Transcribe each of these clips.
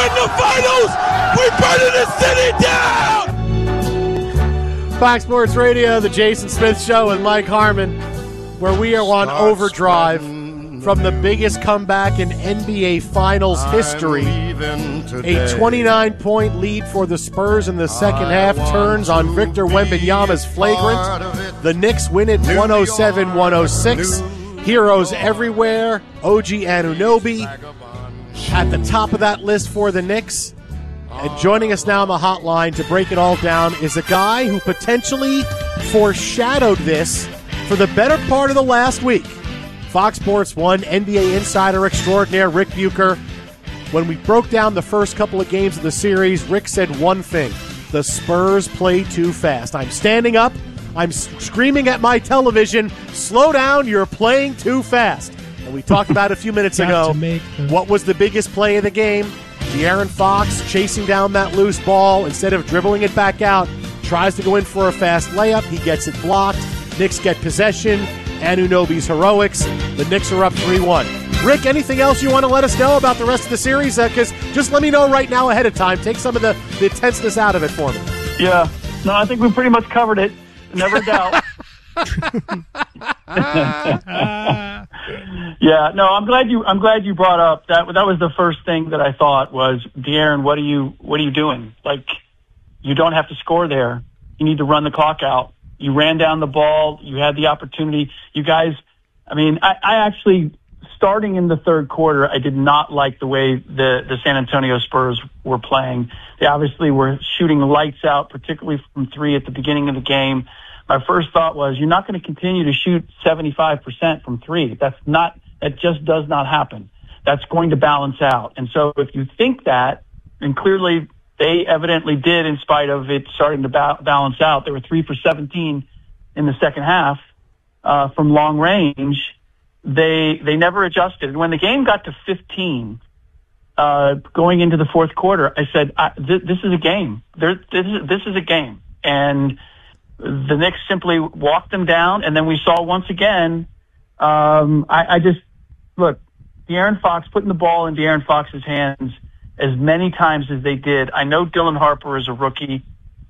win the finals. We're burning the city down. Fox Sports Radio, the Jason Smith Show with Mike Harmon, where we are on overdrive from the biggest comeback in NBA Finals history. A 29-point lead for the Spurs in the second half turns on Victor Wembanyama's flagrant. The Knicks win it 107-106. Heroes everywhere. OG Anunoby at the top of that list for the Knicks. And joining us now on the hotline to break it all down is a guy who potentially foreshadowed this for the better part of the last week. Fox Sports 1 NBA insider extraordinaire Rick Bucher. When we broke down the first couple of games of the series, Rick said one thing: the Spurs play too fast. I'm standing up. I'm screaming at my television, slow down, you're playing too fast. And we talked about it a few minutes ago. What was the biggest play of the game? De'Aaron Fox chasing down that loose ball. Instead of dribbling it back out, tries to go in for a fast layup. He gets it blocked. Knicks get possession. Anunoby's heroics. The Knicks are up 3-1. Rick, anything else you want to let us know about the rest of the series? Because just let me know right now ahead of time. Take some of the tenseness out of it for me. Yeah. No, I think we pretty much covered it. Never doubt. Yeah, no, I'm glad you brought up that was the first thing that I thought was, De'Aaron, what are you doing? Like, you don't have to score there. You need to run the clock out. You ran down the ball. You had the opportunity. You guys, I mean, I actually, starting in the third quarter, I did not like the way the San Antonio Spurs were playing. They obviously were shooting lights out, particularly from three at the beginning of the game. My first thought was, you're not going to continue to shoot 75% from three. That just does not happen. That's going to balance out. And so if you think that, and clearly they evidently did in spite of it starting to balance out. They were 3 for 17 in the second half from long range. They never adjusted. And when the game got to 15, going into the fourth quarter, I said, this is a game. This is a game. And the Knicks simply walked them down, and then we saw once again, look, De'Aaron Fox, putting the ball in De'Aaron Fox's hands as many times as they did. I know Dylan Harper is a rookie.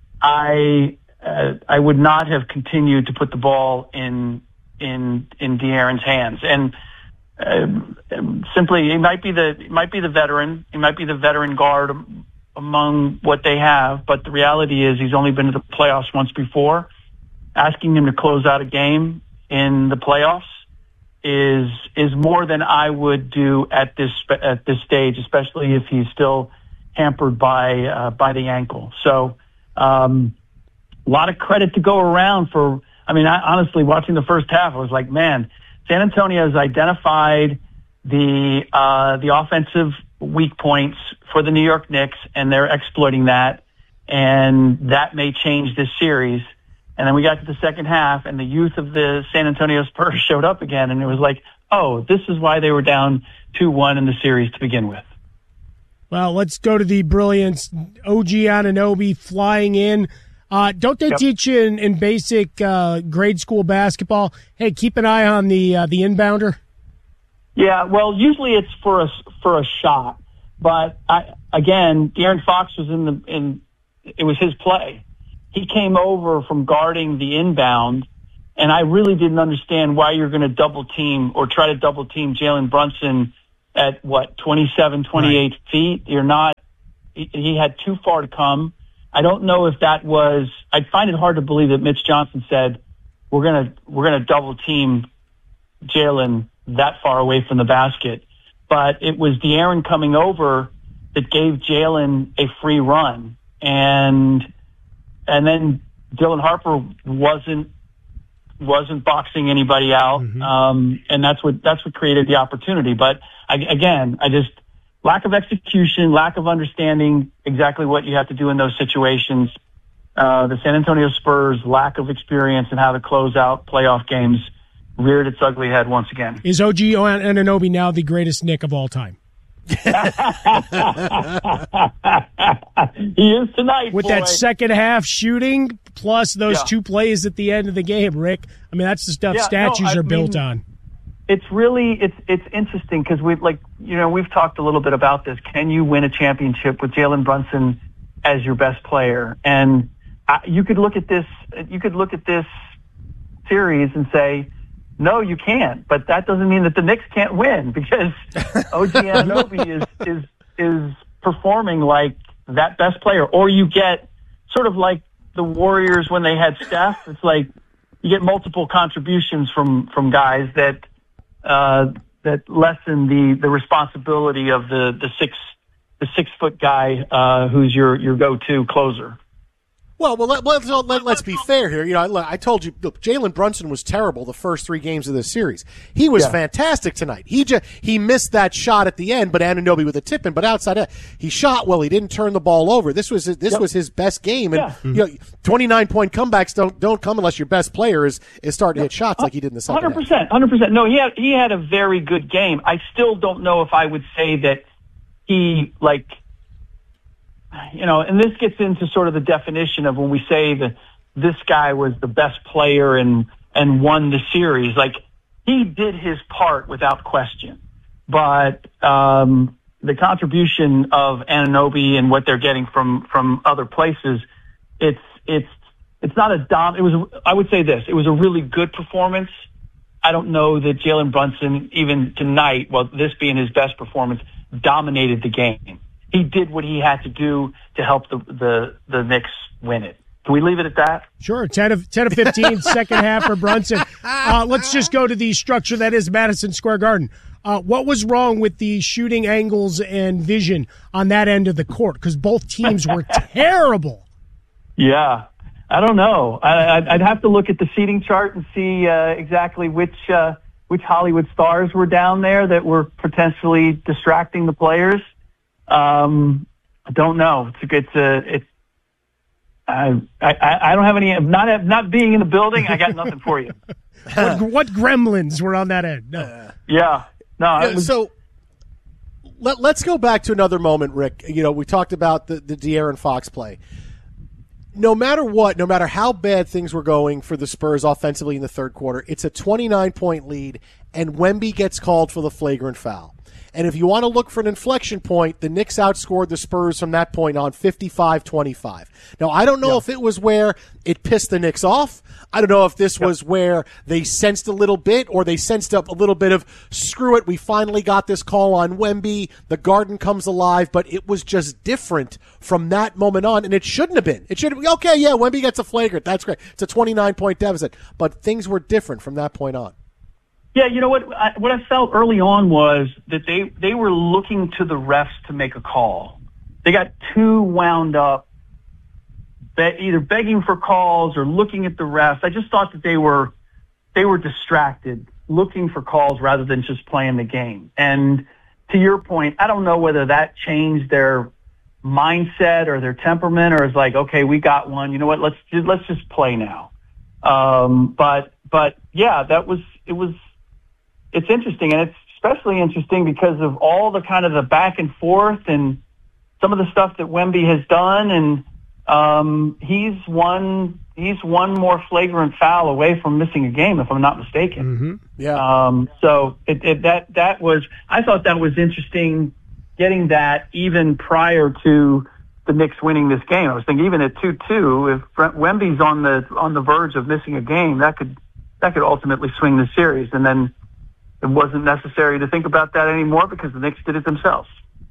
I would not have continued to put the ball in De'Aaron's hands. And simply, he might be the veteran. He might be the veteran guard among what they have, but the reality is he's only been to the playoffs once before. Asking him to close out a game in the playoffs is more than I would do at this stage, especially if he's still hampered by the ankle. So a lot of credit to go around for. I mean, honestly, watching the first half, I was like, man, San Antonio has identified the offensive weak points for the New York Knicks, and they're exploiting that, and that may change this series. And then we got to the second half, and the youth of the San Antonio Spurs showed up again, and it was like, oh, this is why they were down 2-1 in the series to begin with. Well, let's go to the brilliance. OG Anunoby flying in. Don't they teach you in basic grade school basketball, hey, keep an eye on the inbounder? Yeah, well, usually it's for a shot. But again, De'Aaron Fox was it was his play. He came over from guarding the inbound, and I really didn't understand why you're going to double team or try to double team Jalen Brunson at 27, 28 feet. He had too far to come. I don't know if that was, I'd find it hard to believe that Mitch Johnson said, we're going to double team Jalen that far away from the basket. But it was De'Aaron coming over that gave Jalen a free run. And then Dylan Harper wasn't boxing anybody out. Mm-hmm. And that's what created the opportunity. But lack of execution, lack of understanding exactly what you have to do in those situations. The San Antonio Spurs' lack of experience in how to close out playoff games reared its ugly head once again. Is OG Anunoby now the greatest Knick of all time? He is tonight, with that second half shooting plus those two plays at the end of the game, Rick. I mean, that's the stuff statues are built on. it's really it's interesting because we've talked a little bit about this. Can you win a championship with Jalen Brunson as your best player? And you could look at this series and say, no, you can't. But that doesn't mean that the Knicks can't win, because OG Anunoby is performing like that best player. Or you get sort of like the Warriors when they had Steph. It's like you get multiple contributions from guys that lessen the responsibility of the 6 foot guy who's your go-to closer. Well, let's be fair here. You know, I told you, look, Jalen Brunson was terrible the first 3 games of this series. He was fantastic tonight. He missed that shot at the end, but Anunoby with a tip in. But outside that, he shot well. He didn't turn the ball over. This was his best game. And you know, 29-point comebacks don't come unless your best player is starting to hit shots like he did in the second half. 100%. No, he had a very good game. I still don't know if I would say that he you know, and this gets into sort of the definition of when we say that this guy was the best player and won the series. Like, he did his part without question. But the contribution of Anunoby and what they're getting from other places, it's not a I would say this. It was a really good performance. I don't know that Jalen Brunson, even tonight, well, this being his best performance, dominated the game. He did what he had to do to help the Knicks win it. Can we leave it at that? Sure. 10 of 15, second half for Brunson. Let's just go to the structure that is Madison Square Garden. What was wrong with the shooting angles and vision on that end of the court? Because both teams were terrible. Yeah. I don't know. I'd have to look at the seating chart and see exactly which Hollywood stars were down there that were potentially distracting the players. I don't know. I don't have any. Not being in the building, I got nothing for you. What gremlins were on that end? No. Yeah. No. So let's go back to another moment, Rick. You know, we talked about the De'Aaron Fox play. No matter what, no matter how bad things were going for the Spurs offensively in the third quarter, it's a 29-point lead, and Wemby gets called for the flagrant foul. And if you want to look for an inflection point, the Knicks outscored the Spurs from that point on 55-25. Now, I don't know if it was where it pissed the Knicks off. I don't know if this was where they sensed a little bit, or they sensed up a little bit of, screw it, we finally got this call on Wemby, the Garden comes alive, but it was just different from that moment on, and it shouldn't have been. It should have been, okay, yeah, Wemby gets a flagrant, that's great. It's a 29-point deficit, but things were different from that point on. Yeah, you know what I felt early on was that they were looking to the refs to make a call. They got too wound up, either begging for calls or looking at the refs. I just thought that they were distracted, looking for calls rather than just playing the game. And to your point, I don't know whether that changed their mindset or their temperament, or is like, okay, we got one. You know what? Let's just play now. But yeah, it's interesting, and it's especially interesting because of all the kind of the back and forth and some of the stuff that Wemby has done, and he's one more flagrant foul away from missing a game, if I'm not mistaken. Mm-hmm. Yeah. So that was, I thought that was interesting, getting that even prior to the Knicks winning this game. I was thinking even at 2-2, if Wemby's on the verge of missing a game, that could ultimately swing the series, and then it wasn't necessary to think about that anymore because the Knicks did it themselves.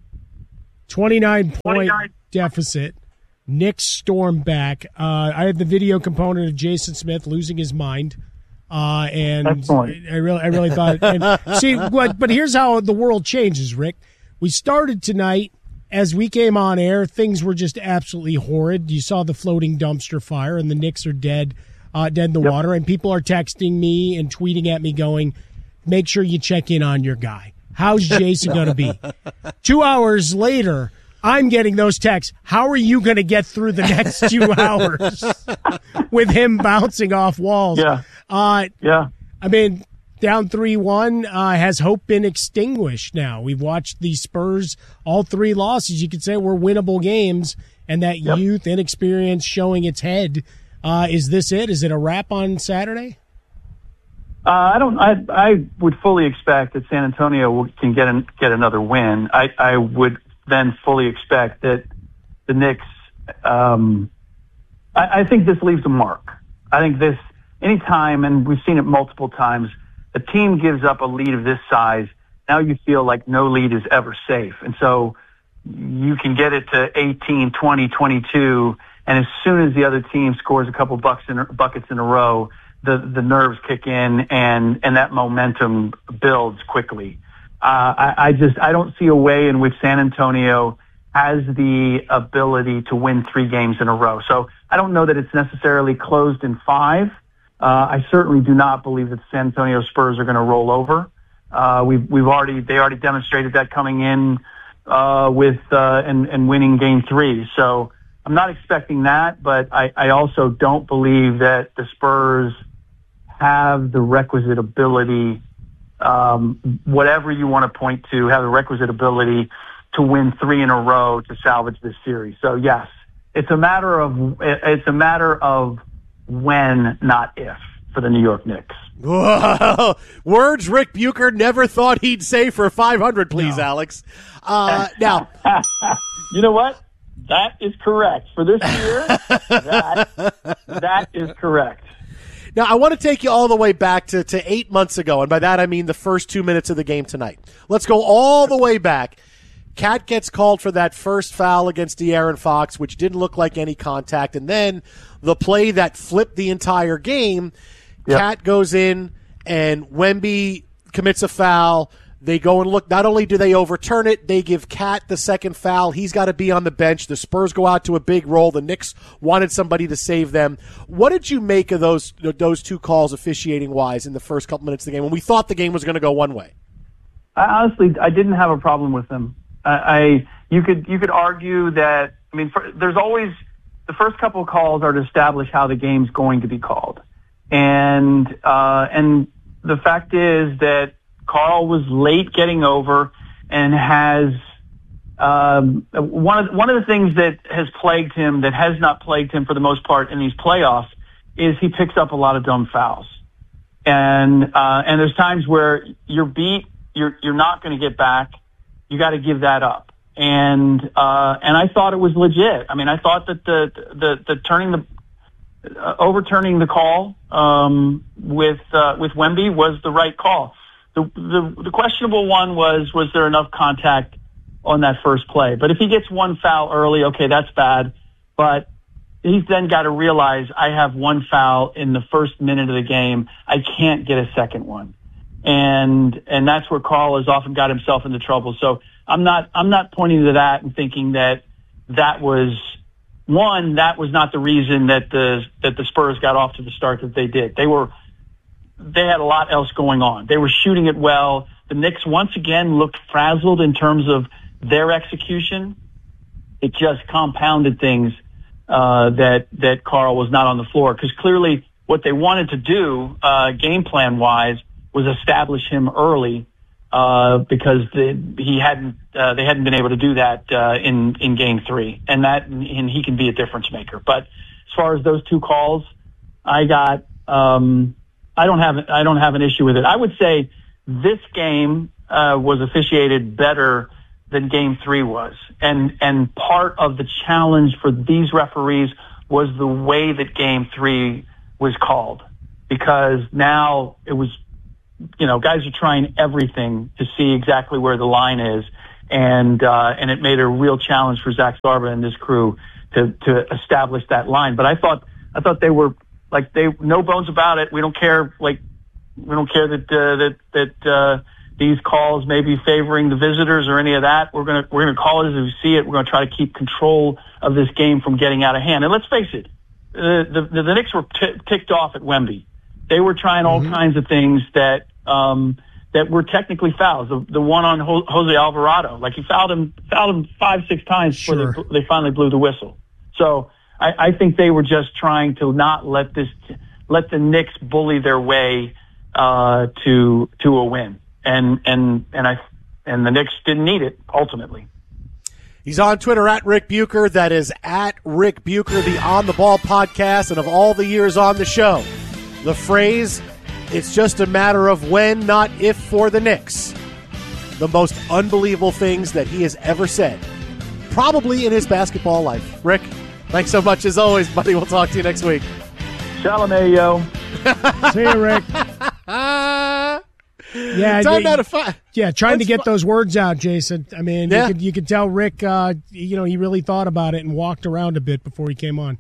29-point deficit. Knicks storm back. I had the video component of Jason Smith losing his mind, and I really thought. And see, but here's how the world changes, Rick. We started tonight. As we came on air, things were just absolutely horrid. You saw the floating dumpster fire, and the Knicks are dead in the water, and people are texting me and tweeting at me going, make sure you check in on your guy. How's Jason going to be? 2 hours later, I'm getting those texts. How are you going to get through the next 2 hours with him bouncing off walls? Yeah. I mean, down 3-1. Has hope been extinguished now? We've watched the Spurs, all 3 losses. You could say were winnable games, and that youth, inexperience showing its head. Is this it? Is it a wrap on Saturday? I would fully expect that San Antonio can get another win. I would then fully expect that the Knicks. I think this leaves a mark. I think this anytime, and we've seen it multiple times. A team gives up a lead of this size. Now you feel like no lead is ever safe, and so you can get it to 18, 20, 22, and as soon as the other team scores a couple buckets in a row, the nerves kick in and that momentum builds quickly. I don't see a way in which San Antonio has the ability to win 3 games in a row. So I don't know that it's necessarily closed in 5. I certainly do not believe that the San Antonio Spurs are going to roll over. They already demonstrated that coming in and winning Game 3. So I'm not expecting that, but I also don't believe that the Spurs have the requisite ability, whatever you want to point to, have the requisite ability to win 3 in a row to salvage this series. So yes, it's a matter of when, not if, for the New York Knicks. Whoa. Words Rick Bucher never thought he'd say for 500, please, no. Alex. Now, you know what? That is correct for this year. That is correct. Now, I want to take you all the way back to 8 months ago, and by that I mean the first 2 minutes of the game tonight. Let's go all the way back. Cat gets called for that first foul against De'Aaron Fox, which didn't look like any contact, and then the play that flipped the entire game, yep. Cat goes in, and Wemby commits a foul. They go and look. Not only do they overturn it, they give Cat the second foul. He's got to be on the bench. The Spurs go out to a big roll. The Knicks wanted somebody to save them. What did you make of those 2 calls officiating-wise in the first couple minutes of the game when we thought the game was going to go one way? Honestly, I didn't have a problem with them. You could argue that. I mean, there's always the first couple of calls are to establish how the game's going to be called, and the fact is that Karl was late getting over and has one of the things that has plagued him, that has not plagued him for the most part in these playoffs, is he picks up a lot of dumb fouls, and there's times where you're beat, you're not going to get back. You got to give that up, and I thought it was legit. I mean, I thought that the overturning the call with Wemby was the right call. The questionable one was there enough contact on that first play? But if he gets 1 foul early, okay, that's bad. But he's then got to realize I have 1 foul in the first minute of the game. I can't get a second one. And that's where Karl has often got himself into trouble. So I'm not pointing to that and thinking that was not the reason that the Spurs got off to the start that they did. They had a lot else going on. They were shooting it well. The Knicks once again looked frazzled in terms of their execution. It just compounded things that Karl was not on the floor, because clearly what they wanted to do game plan wise was establish him early because they hadn't been able to do that in Game 3, and he can be a difference maker. But as far as those 2 calls, I don't have an issue with it. I would say this game was officiated better than Game 3 was, and part of the challenge for these referees was the way that Game 3 was called, because now it was, guys are trying everything to see exactly where the line is, and it made a real challenge for Zach Sarba and this crew to establish that line. But I thought they were no bones about it. We don't care. We don't care that these calls may be favoring the visitors or any of that. We're gonna call it as we see it. We're gonna try to keep control of this game from getting out of hand. And let's face it, the Knicks were ticked off at Wemby. They were trying all kinds of things that were technically fouls. The one on Jose Alvarado, he fouled him 5-6 times before they finally blew the whistle. So I think they were just trying to not let the Knicks bully their way to a win, and the Knicks didn't need it ultimately. He's on Twitter at Rick Bucher. That is at Rick Bucher, the On the Ball podcast, and of all the years on the show, the phrase It's just a matter of when, not if, for the Knicks. The most unbelievable things that he has ever said, probably in his basketball life. Rick, thanks so much as always, buddy. We'll talk to you next week. Chalamet, yo. See you, Rick. Trying to get those words out, Jason. I mean, you could tell Rick, he really thought about it and walked around a bit before he came on.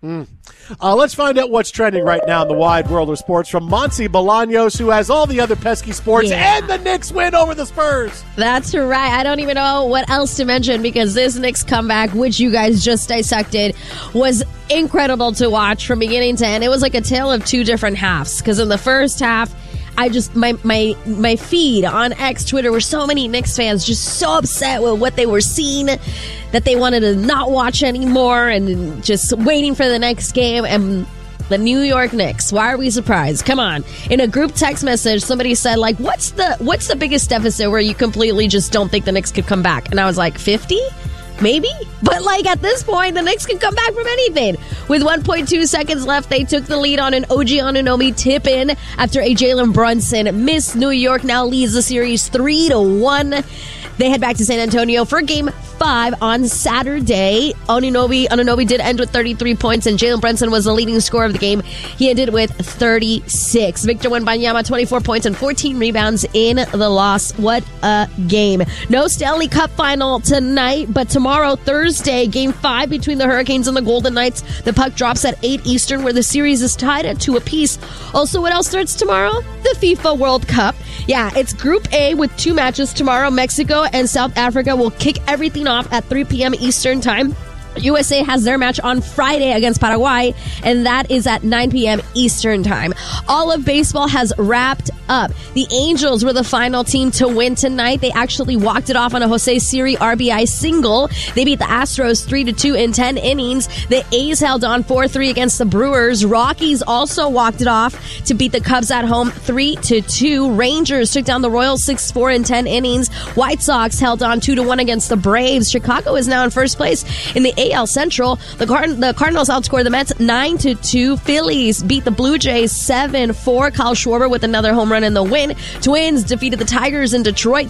Let's find out what's trending right now in the wide world of sports from Monty Bolaños, who has all the other pesky sports, and the Knicks win over the Spurs. That's right. I don't even know what else to mention because this Knicks comeback, which you guys just dissected, was incredible to watch from beginning to end. It was like a tale of two different halves because in the first half, I just my feed on X, Twitter, were so many Knicks fans just so upset with what they were seeing that they wanted to not watch anymore and just waiting for the next game. And the New York Knicks, why are we surprised? Come on. In a group text message, somebody said, like, what's the biggest deficit where you completely just don't think the Knicks could come back? And I was like, 50? Maybe? But, like, at this point, the Knicks can come back from anything. With 1.2 seconds left, they took the lead on an OG Anunoby tip-in after a Jalen Brunson miss. New York now leads the series 3-1. They head back to San Antonio for Game 5 on Saturday. Anunoby did end with 33 points, and Jalen Brunson was the leading scorer of the game. He ended with 36. Victor Wembanyama, 24 points and 14 rebounds in the loss. What a game. No Stanley Cup final tonight, but tomorrow, Thursday, Game 5 between the Hurricanes and the Golden Knights. The puck drops at 8 Eastern, where the series is tied at 2 apiece. Also, what else starts tomorrow? The FIFA World Cup. Yeah, it's Group A with 2 matches tomorrow. Mexico and South Africa will kick everything off at 3 p.m. Eastern Time. USA has their match on Friday against Paraguay, and that is at 9 p.m. Eastern Time. All of baseball has wrapped up. The Angels were the final team to win tonight. They actually walked it off on a Jose Siri RBI single. They beat the Astros 3-2 in 10 innings. The A's held on 4-3 against the Brewers. Rockies also walked it off to beat the Cubs at home 3-2. Rangers took down the Royals 6-4 in 10 innings. White Sox held on 2-1 against the Braves. Chicago is now in first place in the AL Central. The Cardinals outscored the Mets 9-2. Phillies beat the Blue Jays 7-4. Kyle Schwarber with another home run in the win. Twins defeated the Tigers in Detroit.